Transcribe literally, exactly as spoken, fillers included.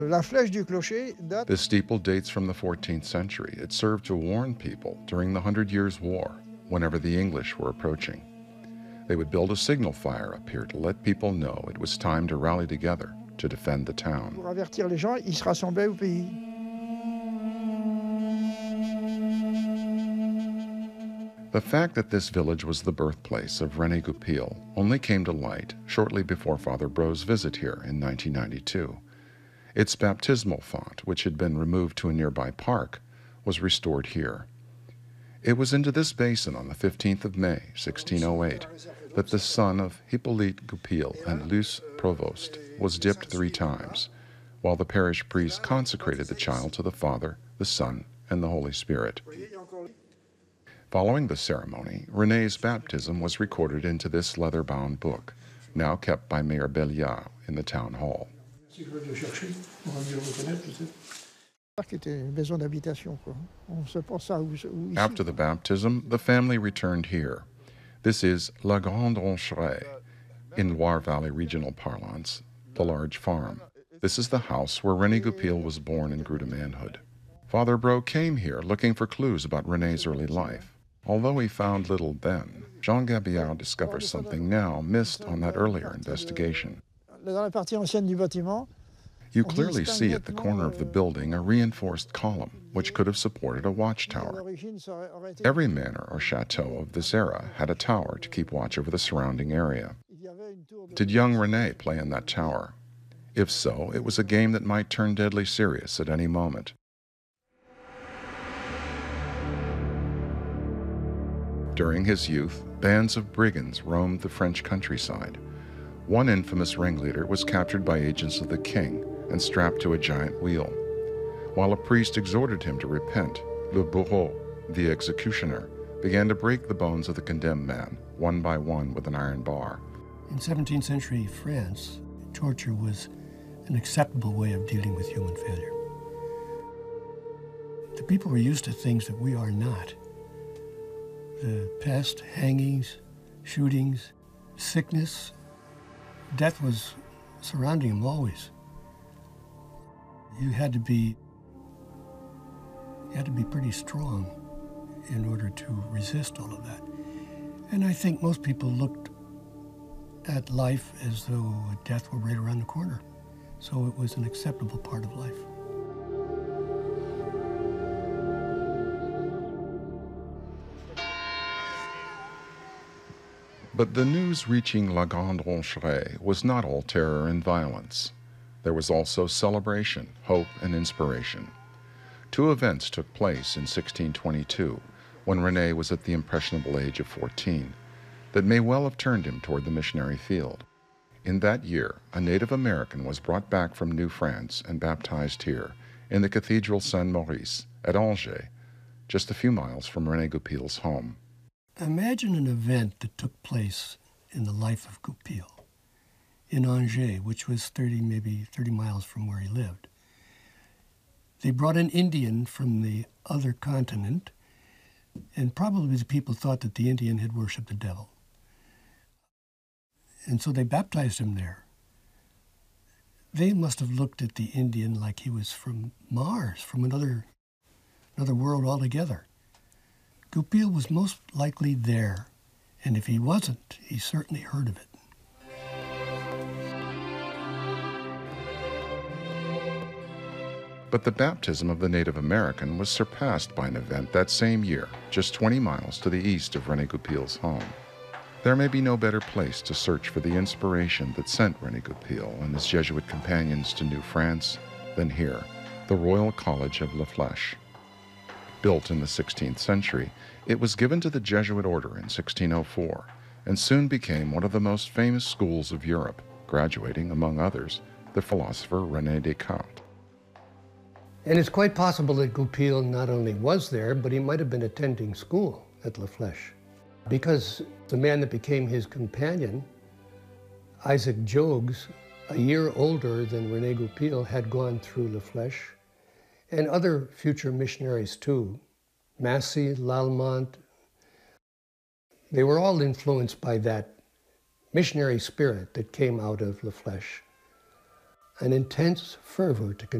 La flèche du clocher date. This steeple dates from the fourteenth century. It served to warn people during the Hundred Years' War, whenever the English were approaching. They would build a signal fire up here to let people know it was time to rally together to defend the town. Pour avertir les gens, ils se rassemblaient au pays. The fact that this village was the birthplace of René Goupil only came to light shortly before Father Bro's visit here in nineteen ninety-two. Its baptismal font, which had been removed to a nearby park, was restored here. It was into this basin on the fifteenth of May, sixteen oh eight, that the son of Hippolyte Goupil and Luce Provost was dipped three times, while the parish priest consecrated the child to the Father, the Son, and the Holy Spirit. Following the ceremony, René's baptism was recorded into this leather-bound book, now kept by Mayor Belliard in the town hall. After the baptism, the family returned here. This is La Grande Roncherie, in Loire Valley regional parlance, the large farm. This is the house where René Goupil was born and grew to manhood. Father Bro came here looking for clues about René's early life. Although he found little then, Jean Gabiard discovers something now missed on that earlier investigation. You clearly see at the corner of the building a reinforced column, which could have supported a watchtower. Every manor or chateau of this era had a tower to keep watch over the surrounding area. Did young René play in that tower? If so, it was a game that might turn deadly serious at any moment. During his youth, bands of brigands roamed the French countryside. One infamous ringleader was captured by agents of the king and strapped to a giant wheel. While a priest exhorted him to repent, Le Bourreau, the executioner, began to break the bones of the condemned man, one by one with an iron bar. In seventeenth century France, torture was an acceptable way of dealing with human failure. The people were used to things that we are not. The pest, hangings, shootings, sickness, death was surrounding them always. You had to be, you had to be pretty strong in order to resist all of that. And I think most people looked at life as though death were right around the corner. So it was an acceptable part of life. But the news reaching La Grande Roncherie was not all terror and violence. There was also celebration, hope, and inspiration. Two events took place in sixteen twenty-two, when René was at the impressionable age of fourteen, that may well have turned him toward the missionary field. In that year, a Native American was brought back from New France and baptized here, in the Cathedral Saint-Maurice at Angers, just a few miles from René Goupil's home. Imagine an event that took place in the life of Goupil in Angers, which was thirty, maybe thirty miles from where he lived. They brought an Indian from the other continent, and probably the people thought that the Indian had worshipped the devil. And so they baptized him there. They must have looked at the Indian like he was from Mars, from another, another world altogether. Goupil was most likely there, and if he wasn't, he certainly heard of it. But the baptism of the Native American was surpassed by an event that same year, just twenty miles to the east of René Goupil's home. There may be no better place to search for the inspiration that sent René Goupil and his Jesuit companions to New France than here, the Royal College of La Flèche. Built in the sixteenth century, it was given to the Jesuit order in sixteen oh four and soon became one of the most famous schools of Europe, graduating, among others, the philosopher René Descartes. And it's quite possible that Goupil not only was there, but he might have been attending school at La Flèche, because the man that became his companion, Isaac Jogues, a year older than René Goupil, had gone through La Flèche, and other future missionaries too, Massey, Lallemant. They were all influenced by that missionary spirit that came out of La Flèche. an intense fervor to